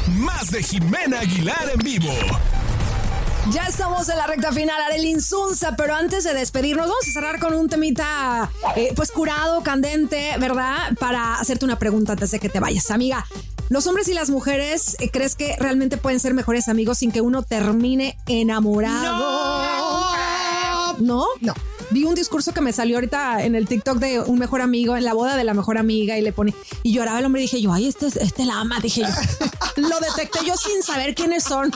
Más de Jimena Aguilar en vivo. Ya estamos en la recta final, Arely Insunza, pero antes de despedirnos vamos a cerrar con un temita pues curado, candente, ¿verdad? Para hacerte una pregunta antes de que te vayas. Amiga, ¿los hombres y las mujeres crees que realmente pueden ser mejores amigos sin que uno termine enamorado? ¿No? No. Vi un discurso que me salió ahorita en el TikTok de un mejor amigo, en la boda de la mejor amiga, y le pone, y lloraba el hombre y dije yo, ay, este la ama, dije yo. Lo detecté yo sin saber quiénes son.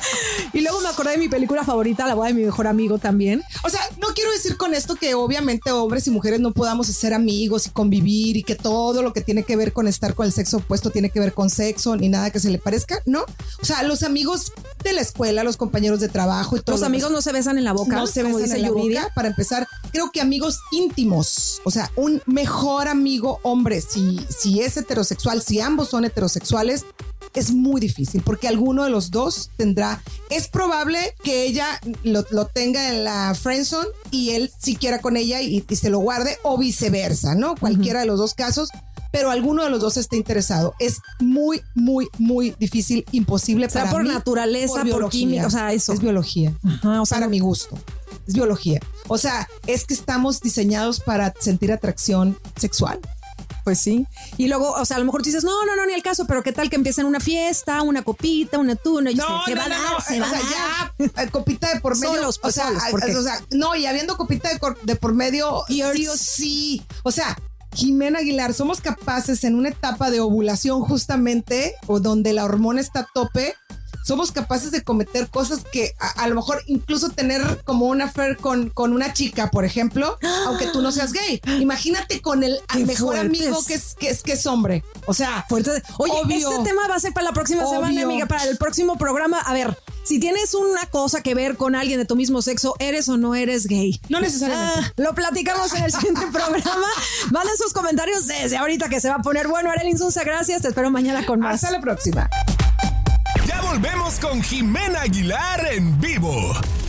Y luego me acordé de mi película favorita, La boda de mi mejor amigo también. O sea, no quiero decir con esto que obviamente hombres y mujeres no podamos ser amigos y convivir y que todo lo que tiene que ver con estar con el sexo opuesto tiene que ver con sexo ni nada que se le parezca, ¿no? O sea, los amigos de la escuela, los compañeros de trabajo y todo. Los amigos no se besan en la boca. No se besan en la boca, para empezar. Creo que amigos íntimos, o sea, un mejor amigo hombre, si es heterosexual, si ambos son heterosexuales, es muy difícil porque alguno de los dos tendrá. Es probable que ella lo tenga en la friendzone y él sí quiera con ella y se lo guarde, o viceversa, ¿no? Cualquiera de los dos casos, pero alguno de los dos esté interesado. Es muy, muy, muy difícil, imposible para mí. Por naturaleza, por química, o sea, eso. Es biología. Ajá, o sea, para mi gusto. Es biología. O sea, es que estamos diseñados para sentir atracción sexual. Pues sí. Y luego, o sea, a lo mejor tú dices, no, ni el caso, pero ¿qué tal que empiecen una fiesta, una copita, una tuna? Se va a dar. Ya, copita de por medio. Solos, pues, no, y habiendo copita de por medio, sí o sí. O sea, Jimena Aguilar, somos capaces en una etapa de ovulación justamente, o donde la hormona está a tope, somos capaces de cometer cosas que a lo mejor incluso tener como una affair con una chica, por ejemplo, aunque tú no seas gay. Imagínate con el mejor amigo que es hombre. O sea, fuerte. Oye, obvio, este tema va a ser para la próxima semana, amiga, para el próximo programa. A ver, si tienes una cosa que ver con alguien de tu mismo sexo, ¿eres o no eres gay? No necesariamente. Lo platicamos en el siguiente programa. Manden sus comentarios desde ahorita que se va a poner bueno. Arely Insunza, gracias. Te espero mañana con más. Hasta la próxima. Ya volvemos con Jimena Aguilar en vivo.